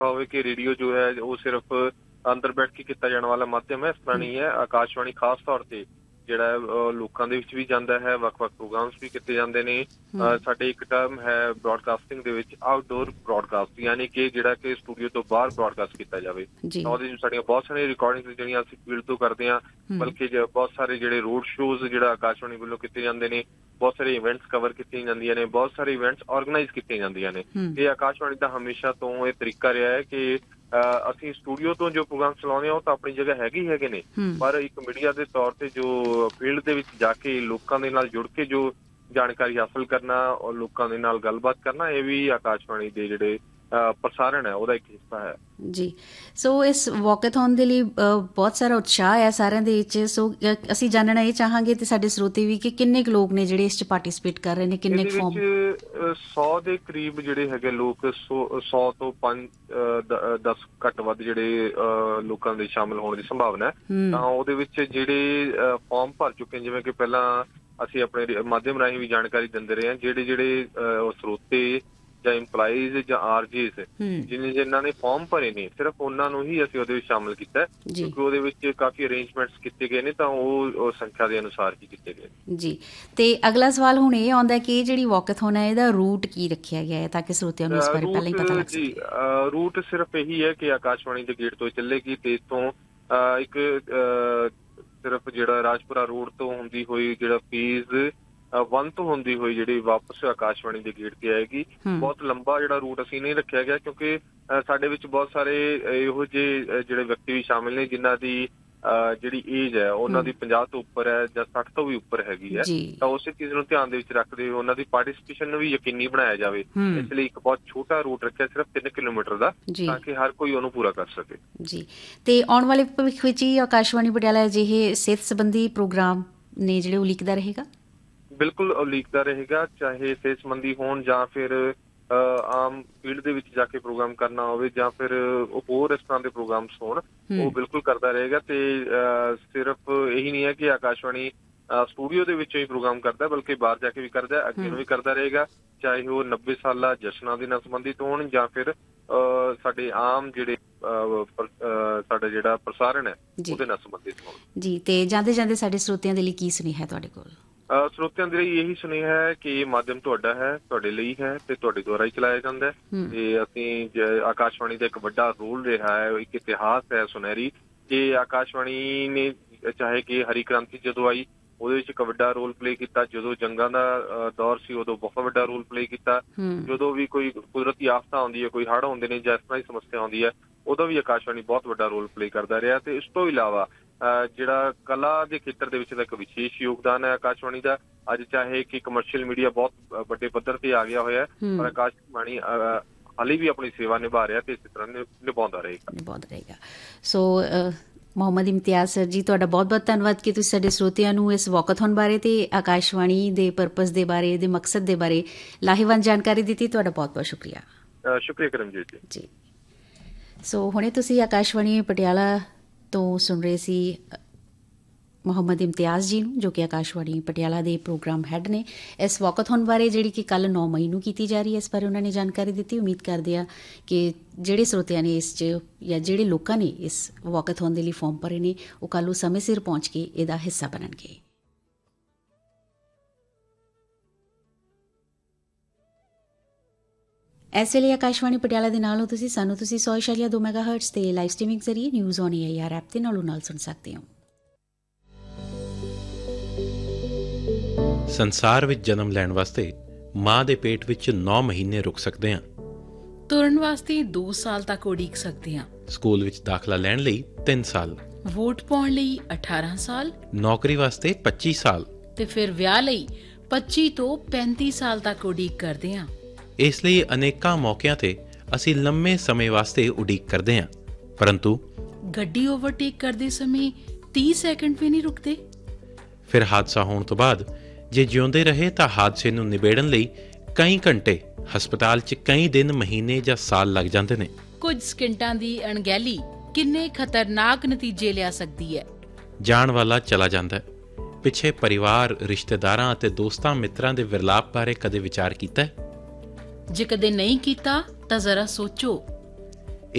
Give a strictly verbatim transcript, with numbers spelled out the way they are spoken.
ਹੋਵੇ ਕਿ ਰੇਡੀਓ ਜੋ ਹੈ ਉਹ ਸਿਰਫ ਅੰਦਰ ਬੈਠ ਕੇ ਕੀਤਾ ਜਾਣ ਵਾਲਾ ਮਾਧਿਅਮ ਹੈ, ਇਸ ਤਰ੍ਹਾਂ ਨਹੀਂ ਹੈ। ਆਕਾਸ਼ਵਾਣੀ ਖਾਸ ਤੌਰ ਤੇ ਜਿਹੜਾ ਲੋਕਾਂ ਦੇ ਵਿੱਚ ਵੀ ਜਾਂਦਾ ਹੈ, ਵੱਖ-ਵੱਖ ਪ੍ਰੋਗਰਾਮਸ ਵੀ ਕੀਤੇ ਜਾਂਦੇ ਨੇ। ਸਾਡੇ ਇੱਕ ਟਰਮ ਹੈ ਬ੍ਰੌਡਕਾਸਟਿੰਗ ਦੇ ਵਿੱਚ ਆਊਟਡੋਰ ਬ੍ਰੌਡਕਾਸਟ, ਯਾਨੀ ਕਿ ਜਿਹੜਾ ਕਿ ਸਟੂਡੀਓ ਤੋਂ ਬਾਹਰ ਬ੍ਰੌਡਕਾਸਟ ਕੀਤਾ ਜਾਵੇ। ਉਹਦੇ ਵਿੱਚ ਸਾਡੀਆਂ ਬਹੁਤ ਸਾਰੀਆਂ ਰਿਕਾਰਡਿੰਗਸ ਜਿਹੜੀਆਂ ਅਸੀਂ ਫੀਲਡ ਤੋਂ ਕਰਦੇ ਹਾਂ, ਬਲਕਿ ਬਹੁਤ ਸਾਰੇ ਜਿਹੜੇ ਰੋਡ ਸ਼ੋਜ਼ ਜਿਹੜਾ ਆਕਾਸ਼ਵਾਣੀ ਵੱਲੋਂ ਕੀਤੇ ਜਾਂਦੇ ਨੇ, ਬਹੁਤ ਸਾਰੇ ਇਵੈਂਟਸ ਕਵਰ ਕੀਤੀਆਂ ਜਾਂਦੀਆਂ ਨੇ, ਬਹੁਤ ਸਾਰੇ ਇਵੈਂਟਸ ਆਰਗੇਨਾਈਜ਼ ਕੀਤੀਆਂ ਜਾਂਦੀਆਂ ਨੇ। ਇਹ ਆਕਾਸ਼ਵਾਣੀ ਦਾ ਹਮੇਸ਼ਾ ਤੋਂ ਇਹ ਤਰੀਕਾ ਰਿਹਾ ਹੈ ਕਿ ਅਸੀਂ ਸਟੂਡੀਓ ਤੋਂ ਜੋ ਪ੍ਰੋਗਰਾਮ ਚਲਾਉਂਦੇ ਹਾਂ ਉਹ ਤਾਂ ਆਪਣੀ ਜਗ੍ਹਾ ਹੈਗੇ ਹੀ ਹੈਗੇ ਨੇ, ਪਰ ਇੱਕ ਮੀਡੀਆ ਦੇ ਤੌਰ ਤੇ ਜੋ ਫੀਲਡ ਦੇ ਵਿੱਚ ਜਾ ਕੇ ਲੋਕਾਂ ਦੇ ਨਾਲ ਜੁੜ ਕੇ ਜੋ ਜਾਣਕਾਰੀ ਹਾਸਲ ਕਰਨਾ ਔਰ ਲੋਕਾਂ ਦੇ ਨਾਲ ਗੱਲਬਾਤ ਕਰਨਾ, ਇਹ ਵੀ ਆਕਾਸ਼ਵਾਣੀ ਦੇ ਜਿਹੜੇ ਪ੍ਰਸਾਰਣ ਹੈ ਉਹਦਾ ਇੱਕ ਹਿੱਸਾ ਹੈ ਜੀ। ਸੋ ਇਸ ਵਾਕਾਥੌਨ ਦੇ ਲਈ ਬਹੁਤ ਸਾਰਾ ਉਤਸ਼ਾਹ ਹੈ ਸਾਰਿਆਂ ਦੇ ਵਿੱਚ। ਸੋ ਅਸੀਂ ਜਾਣਨਾ ਇਹ ਚਾਹਾਂਗੇ ਤੇ ਸਾਡੇ ਸਰੋਤੇ ਵੀ ਕਿ ਕਿੰਨੇ ਕੁ ਲੋਕ ਨੇ ਜਿਹੜੇ ਇਸ 'ਚ ਪਾਰਟੀਸਪੇਟ ਕਰ ਰਹੇ ਨੇ, ਕਿੰਨੇ ਕੁ ਫਾਰਮ? ਸੌ ਦੇ ਕਰੀਬ ਜਿਹੜੇ ਹੈਗੇ ਲੋਕ, ਸੌ ਤੋਂ ਪੰਜ ਦਸ ਘੱਟ ਵੱਧ ਜਿਹੜੇ ਲੋਕਾਂ ਦੇ ਸ਼ਾਮਿਲ ਹੋਣ ਦੀ ਸੰਭਾਵਨਾ ਹੈ। ਤਾਂ ਉਹਦੇ ਵਿੱਚ ਜਿਹੜੇ ਫਾਰਮ ਭਰ ਚੁੱਕੇ ਨੇ, ਜਿਵੇਂ ਕਿ ਪਹਿਲਾਂ ਅਸੀਂ ਆਪਣੇ ਮਾਧਿਅਮ ਰਾਹੀਂ ਵੀ ਜਾਣਕਾਰੀ ਦਿੰਦੇ ਰਹੇ ਹਾਂ, ਜਿਹੜੇ ਜਿਹੜੇ ਸਰੋਤੇ ਜਾਂ ਇੰਪਲਾਈਜ਼ ਜਾਂ ਆਰਜੀਸ ਜਿਹਨੇ ਜਿਨ੍ਹਾਂ ਨੇ ਫਾਰਮ ਭਰੇ ਨੇ, ਸਿਰਫ ਉਹਨਾਂ ਨੂੰ ਹੀ ਅਸੀਂ ਉਹਦੇ ਵਿੱਚ ਸ਼ਾਮਿਲ ਕੀਤਾ, ਕਿਉਂਕਿ ਉਹਦੇ ਵਿੱਚ ਕਾਫੀ ਅਰੇਂਜਮੈਂਟਸ ਕੀਤੇ ਗਏ ਨੇ, ਤਾਂ ਉਹ ਸੰਖਿਆ ਦੇ ਅਨੁਸਾਰ ਹੀ ਕੀਤੇ ਗਏ ਜੀ। ਤੇ ਅਗਲਾ ਸਵਾਲ ਹੁਣ ਇਹ ਆਉਂਦਾ ਕਿ ਇਹ ਜਿਹੜੀ ਵਾਕਾਥੌਨ ਹੈ ਇਹਦਾ ਰੂਟ ਕੀ ਰੱਖਿਆ ਗਿਆ ਹੈ, ਤਾਂ ਕਿ ਸਰੋਤਿਆਂ ਨੂੰ ਇਸ ਬਾਰੇ ਪਹਿਲਾਂ ਹੀ ਪਤਾ ਲੱਗ ਸਕੇ? ਜੀ ਰੂਟ ਸਿਰਫ ਇਹੀ ਹੈ ਕਿ ਆਕਾਸ਼ਵਾਣੀ ਦੇ ਗੇਟ ਤੋਂ ਚੱਲੇਗੀ ਤੇ ਇੱਥੋਂ ਇੱਕ ਸਿਰਫ ਜਿਹੜਾ ਰਾਜਪੁਰਾ ਰੋਡ ਤੋਂ ਹੁੰਦੀ ਹੋਈ ਜਿਹੜਾ ਫੀਸ ਵਨ ਤੋਂ ਹੁੰਦੀ ਹੋਈ ਜਿਹੜੀ ਵਾਪਸ ਆਕਾਸ਼ਵਾਣੀ ਦੇ ਗੇਟ ਤੇ ਆਏਗੀ। ਬਹੁਤ ਲੰਬਾ ਜਿਹੜਾ ਰੂਟ ਅਸੀਂ ਨਹੀਂ ਰੱਖਿਆ ਗਿਆ, ਕਿਉਂਕਿ ਸਾਡੇ ਵਿੱਚ ਬਹੁਤ ਸਾਰੇ ਇਹੋ ਜਿਹੇ ਜਿਹੜੇ ਵਿਅਕਤੀ ਵੀ ਸ਼ਾਮਿਲ ਨੇ ਜਿਨ੍ਹਾਂ ਦੀ ਜਿਹੜੀ ਏਜ ਹੈ ਉਹਨਾਂ ਦੀ ਪੰਜਾਹ ਤੋਂ ਉੱਪਰ ਹੈ ਜਾਂ ਸੱਠ ਤੋਂ ਵੀ ਉੱਪਰ ਹੈਗੀ ਹੈ, ਤਾਂ ਉਸੇ ਚੀਜ਼ ਨੂੰ ਧਿਆਨ ਦੇ ਵਿੱਚ ਰੱਖਦੇ ਹੋਏ ਉਹਨਾਂ ਦੀ ਪਾਰਟੀਸਪੇਸ਼ਨ ਨੂੰ ਵੀ ਯਕੀਨੀ ਬਣਾਇਆ ਜਾਵੇ। ਇਸ ਲਈ ਇੱਕ ਬਹੁਤ ਛੋਟਾ ਰੂਟ ਰੱਖਿਆ, ਸਿਰਫ ਤਿੰਨ ਕਿਲੋਮੀਟਰ ਦਾ, ਤਾਂ ਕਿ ਹਰ ਕੋਈ ਉਹਨੂੰ ਪੂਰਾ ਕਰ ਸਕੇ ਜੀ। ਤੇ ਆਉਣ ਵਾਲੇ ਭਵਿੱਖ ਵਿੱਚ ਹੀ ਆਕਾਸ਼ਵਾਣੀ ਪਟਿਆਲਾ ਅਜਿਹੇ ਸਿਹਤ ਸੰਬੰਧੀ ਪ੍ਰੋਗਰਾਮ ਨੇ ਜਿਹੜੇ ਉਲੀਕਦਾ ਰਹੇਗਾ? ਬਿਲਕੁਲ ਉਲੀਕਦਾ ਰਹੇਗਾ, ਚਾਹੇ ਸਿਹਤ ਸੰਬੰਧੀ ਹੋਣ ਜਾਂ ਫਿਰ ਆਮ ਫੀਲਡ ਦੇ ਵਿੱਚ ਜਾ ਕੇ ਪ੍ਰੋਗਰਾਮ ਕਰਨਾ ਹੋਵੇ ਜਾਂ ਫਿਰ ਹੋਰ ਇਸ ਤਰ੍ਹਾਂ ਦੇ ਪ੍ਰੋਗਰਾਮਸ ਹੋਣ, ਉਹ ਬਿਲਕੁਲ ਕਰਦਾ ਰਹੇਗਾ। ਤੇ ਸਿਰਫ ਇਹੀ ਨਹੀਂ ਹੈ ਕਿ ਆਕਾਸ਼ਵਾਣੀ ਸਟੂਡੀਓ ਦੇ ਵਿੱਚੋਂ ਹੀ ਪ੍ਰੋਗਰਾਮ ਕਰਦਾ, ਬਲਕਿ ਬਾਹਰ ਜਾ ਕੇ ਵੀ ਕਰਦਾ, ਅੱਗੇ ਨੂੰ ਵੀ ਕਰਦਾ ਰਹੇਗਾ, ਚਾਹੇ ਉਹ ਨੱਬੇ ਸਾਲਾ ਜਸ਼ਨਾਂ ਦੇ ਨਾਲ ਸੰਬੰਧਿਤ ਹੋਣ ਜਾਂ ਫਿਰ ਸਾਡੇ ਆਮ ਜਿਹੜੇ ਸਾਡਾ ਜਿਹੜਾ ਪ੍ਰਸਾਰਣ ਹੈ ਉਹਦੇ ਨਾਲ ਸੰਬੰਧਿਤ ਹੋਣ ਜੀ। ਤੇ ਜਾਂਦੇ ਜਾਂਦੇ ਸਾਡੇ ਸਰੋਤਿਆਂ ਦੇ ਲਈ ਕੀ ਸੁਨੇਹਾ ਤੁਹਾਡੇ ਕੋਲ? ਸਰੋਤਿਆਂ ਦੇ ਲਈ ਇਹੀ ਸੁਨੇਹਾ ਹੈ ਕਿ ਇਹ ਮਾਧਿਅਮ ਤੁਹਾਡਾ ਹੈ, ਤੁਹਾਡੇ ਲਈ ਹੈ ਤੇ ਤੁਹਾਡੇ ਦੁਆਰਾ ਹੀ ਚਲਾਇਆ ਜਾਂਦਾ ਹੈ। ਤੇ ਅਸੀਂ ਆਕਾਸ਼ਵਾਣੀ ਦਾ ਇੱਕ ਵੱਡਾ ਰੋਲ ਰਿਹਾ ਹੈ, ਇੱਕ ਇਤਿਹਾਸ ਹੈ ਸੁਨਹਿਰੀ, ਕਿ ਆਕਾਸ਼ਵਾਣੀ ਨੇ ਚਾਹੇ ਕਿ ਹਰੀ ਕ੍ਰਾਂਤੀ ਜਦੋਂ ਆਈ ਉਹਦੇ ਵਿੱਚ ਇੱਕ ਵੱਡਾ ਰੋਲ ਪਲੇ ਕੀਤਾ, ਜਦੋਂ ਜੰਗਾਂ ਦਾ ਦੌਰ ਸੀ ਉਦੋਂ ਬਹੁਤ ਵੱਡਾ ਰੋਲ ਪਲੇ ਕੀਤਾ, ਜਦੋਂ ਵੀ ਕੋਈ ਕੁਦਰਤੀ ਆਫਤਾਂ ਆਉਂਦੀ ਹੈ, ਕੋਈ ਹੜ੍ਹ ਆਉਂਦੇ ਨੇ ਜਾਂ ਇਸ ਤਰ੍ਹਾਂ ਦੀ ਸਮੱਸਿਆ ਆਉਂਦੀ ਹੈ, ਉਦੋਂ ਵੀ ਆਕਾਸ਼ਵਾਣੀ ਬਹੁਤ ਵੱਡਾ ਰੋਲ ਪਲੇ ਕਰਦਾ ਰਿਹਾ। ਤੇ ਇਸ ਤੋਂ ਇਲਾਵਾ ਜਿਹੜਾ ਕਲਾ ਦੇ ਖੇਤਰ ਦੇ ਵਿੱਚ ਦਾ ਇੱਕ ਵਿਸ਼ੇਸ਼ ਯੋਗਦਾਨ ਹੈ ਆਕਾਸ਼ਵਾਣੀ ਦਾ। ਅੱਜ ਚਾਹੇ ਕਿ ਕਮਰਸ਼ੀਅਲ ਮੀਡੀਆ ਬਹੁਤ ਵੱਡੇ ਪੱਧਰ ਤੇ ਆ ਗਿਆ ਹੋਇਆ, ਪਰ ਆਕਾਸ਼ਵਾਣੀ ਹਾਲੇ ਵੀ ਆਪਣੀ ਸੇਵਾ ਨਿਭਾ ਰਿਹਾ ਤੇ ਇਸੇ ਤਰ੍ਹਾਂ ਨਿਭਾਉਂਦਾ ਰਹੇਗਾ ਨਿਭਾਉਂਦਾ ਰਹੇਗਾ ਸੋ ਮੁਹੰਮਦ ਇਮਤਿਆਜ਼ ਸਰ ਜੀ, ਤੁਹਾਡਾ ਬਹੁਤ ਬਹੁਤ ਧੰਨਵਾਦ ਕਿ ਤੁਸੀਂ ਸਾਡੇ ਸਰੋਤਿਆਂ ਨੂੰ ਇਸ ਵਾਕਾਥੌਨ ਬਾਰੇ ਤੇ ਆਕਾਸ਼ਵਾਣੀ ਦੇ ਪਰਪਸ ਦੇ ਬਾਰੇ, ਦੇ ਮਕਸਦ ਦੇ ਬਾਰੇ ਲਾਹੇਵੰਦ ਜਾਣਕਾਰੀ ਦਿੱਤੀ। ਤੁਹਾਡਾ ਬਹੁਤ ਬਹੁਤ ਸ਼ੁਕਰੀਆ। ਸ਼ੁਕਰੀਆ ਕਰਮਜੀਤ ਜੀ। ਸੋ ਹੁਣੇ ਤੁਸੀਂ ਆਕਾਸ਼ਵਾਣੀ ਪਟਿਆਲਾ ਤੋਂ ਸੁਣ ਰਹੇ ਸੀ ਮੁਹੰਮਦ ਇਮਤਿਆਜ਼ ਜੀ ਨੂੰ, ਜੋ ਕਿ ਆਕਾਸ਼ਵਾਣੀ ਪਟਿਆਲਾ ਦੇ ਪ੍ਰੋਗਰਾਮ ਹੈੱਡ ਨੇ। ਇਸ ਵਾਕਾਥੌਨ ਬਾਰੇ ਜਿਹੜੀ ਕਿ ਕੱਲ੍ਹ ਨੌ ਮਈ ਨੂੰ ਕੀਤੀ ਜਾ ਰਹੀ ਹੈ, ਇਸ ਬਾਰੇ ਉਹਨਾਂ ਨੇ ਜਾਣਕਾਰੀ ਦਿੱਤੀ। ਉਮੀਦ ਕਰਦੇ ਆ ਕਿ ਜਿਹੜੇ ਸਰੋਤਿਆਂ ਨੇ ਇਸ 'ਚ ਜਾਂ ਜਿਹੜੇ ਲੋਕਾਂ ਨੇ ਇਸ ਵਾਕਾਥੌਨ ਦੇ ਲਈ ਫਾਰਮ ਭਰੇ ਨੇ ਉਹ ਕੱਲ੍ਹ ਨੂੰ ਸਮੇਂ ਸਿਰ ਪਹੁੰਚ ਕੇ ਇਹਦਾ ਹਿੱਸਾ ਬਣਨਗੇ। ਇਸ ਵੇਲੇ ਆਕਾਸ਼ਵਾਣੀ ਪਟਿਆਲਾ ਦੇ ਨਾਲ ਹੋ ਤੁਸੀਂ ਸਾਨੂੰ ਤੁਸੀਂ ਸੌ ਇਸ਼ਾਰੀਆ ਦੋ ਮੈਗਾ ਹਰਟਸ ਤੇ ਲਾਈਵ ਸਟ੍ਰੀਮਿੰਗ ਜ਼ਰੀਏ news on A I R app ਤੇ ਨਾਲੋਂ ਨਾਲ ਸੁਣ ਸਕਦੇ ਹੋ। ਸੰਸਾਰ ਵਿੱਚ ਜਨਮ ਲੈਣ ਵਾਸਤੇ ਮਾਂ ਦੇ ਪੇਟ ਵਿੱਚ ਨੌ ਮਹੀਨੇ ਰੁਕ ਸਕਦੇ ਹਾਂ। ਤੁਰਨ ਵਾਸਤੇ ਦੋ ਸਾਲ ਤੱਕ ਉਡੀਕ ਸਕਦੇ ਹਾਂ। ਸਕੂਲ ਵਿੱਚ ਦਾਖਲਾ ਲੈਣ ਲਈ ਤਿੰਨ ਸਾਲ। ਵੋਟ ਪਾਉਣ ਲਈ ਅਠਾਰਾਂ ਸਾਲ। ਨੌਕਰੀ ਵਾਸਤੇ ਪੱਚੀ ਸਾਲ। ਤੇ ਫਿਰ ਵਿਆਹ ਲਈ ਪੱਚੀ ਤੋਂ ਪੈਂਤੀ ਸਾਲ ਤੱਕ ਉਡੀਕ ਕਰਦੇ ਹਾਂ। ਇਸ ਲਈ ਅਨੇਕਾਂ ਮੌਕਿਆਂ ਤੇ ਅਸੀਂ ਲੰਮੇ ਸਮੇਂ ਵਾਸਤੇ ਉਡੀਕ ਕਰਦੇ ਹਾਂ, ਪਰੰਤੂ ਗੱਡੀ ਓਵਰਟੇਕ ਕਰਦੇ ਸਮੇਂ ਤੀਹ ਸੈਕਿੰਡ ਵੀ ਨਹੀਂ ਰੁਕਦੇ। ਫਿਰ ਹਾਦਸਾ ਹੋਣ ਤੋਂ ਬਾਅਦ ਜੇ ਜਿਉਂਦੇ ਰਹੇ ਤਾਂ ਹਾਦਸੇ ਨੂੰ ਨਿਬੇੜਨ ਲਈ ਕਈ ਘੰਟੇ, ਹਸਪਤਾਲ 'ਚ ਕਈ ਦਿਨ, ਮਹੀਨੇ ਜਾਂ ਸਾਲ ਲੱਗ ਜਾਂਦੇ ਨੇ। ਕੁਝ ਸਕਿੰਟਾਂ ਦੀ ਅਣਗਹਿਲੀ ਕਿੰਨੇ ਖਤਰਨਾਕ ਨਤੀਜੇ ਲਿਆ ਸਕਦੀ ਹੈ। ਜਾਣ ਵਾਲਾ ਚਲਾ ਜਾਂਦਾ ਹੈ। ਪਿੱਛੇ ਪਰਿਵਾਰ, ਰਿਸ਼ਤੇਦਾਰਾਂ ਅਤੇ ਦੋਸਤਾਂ ਮਿੱਤਰਾਂ ਦੇ ਵਿਰਲਾਪ ਬਾਰੇ ਕਦੇ ਵਿਚਾਰ ਕੀਤਾ ਹੈ? ਜੇ ਕਦੇ ਨਹੀਂ ਕੀਤਾ ਤਾਂ ਜ਼ਰਾ ਸੋਚੋ